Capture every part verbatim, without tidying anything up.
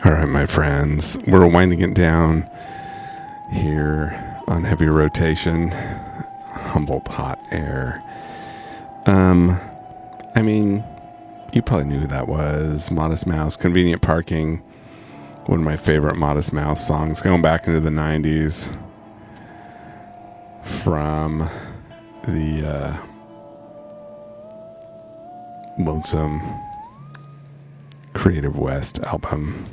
All right, my friends, we're winding it down here on heavy rotation. Humboldt Hot Air. Um, I mean, you probably knew who that was. Modest Mouse, Convenient Parking. One of my favorite Modest Mouse songs, going back into the nineties. From the uh, Lonesome Creative West album.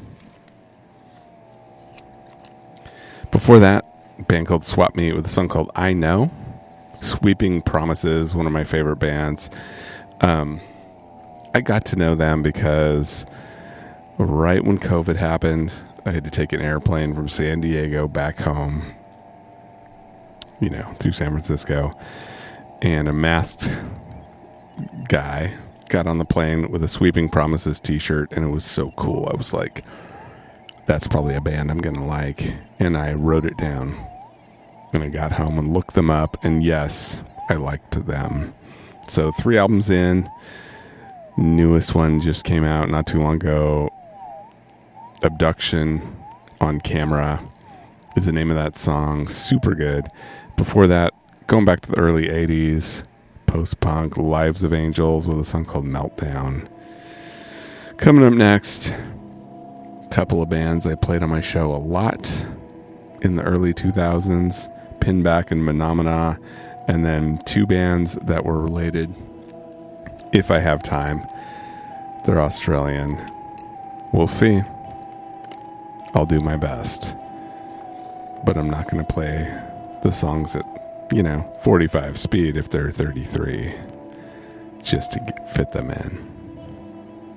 Before that, a band called Swap Meet with a song called I Know. Sweeping Promises, one of my favorite bands. Um, I got to know them because right when COVID happened, I had to take an airplane from San Diego back home, you know, through San Francisco. And a masked guy got on the plane with a Sweeping Promises t-shirt, and it was so cool. I was like, that's probably a band I'm going to like. And I wrote it down. And I got home and looked them up, and yes, I liked them. So three albums in. Newest one just came out not too long ago. Abduction on Camera is the name of that song. Super good. Before that, going back to the early eighties, post-punk, Lives of Angels with a song called Meltdown. Coming up next, a couple of bands I played on my show a lot in the early two thousands, Pinback and Menomina, and then two bands that were related, if I have time. They're Australian. We'll see. I'll do my best. But I'm not going to play the songs at, you know, forty-five speed if they're thirty-three, just to get, fit them in.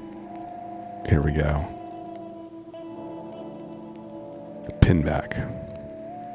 Here we go. Pinback.